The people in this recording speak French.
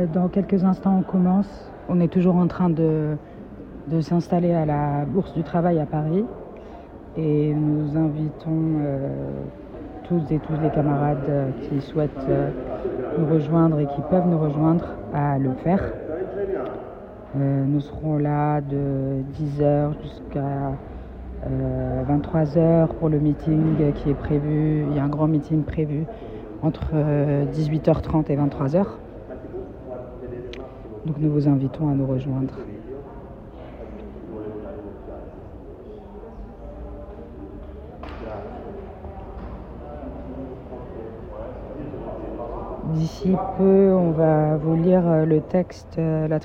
Dans quelques instants, on commence. On est toujours en train de s'installer à la Bourse du Travail à Paris. Et nous invitons toutes et tous les camarades qui souhaitent nous rejoindre et qui peuvent nous rejoindre à le faire. Nous serons là de 10h jusqu'à 23h pour le meeting qui est prévu. Il y a un grand meeting prévu entre 18h30 et 23h. Donc nous vous invitons à nous rejoindre. D'ici peu, on va vous lire le texte, la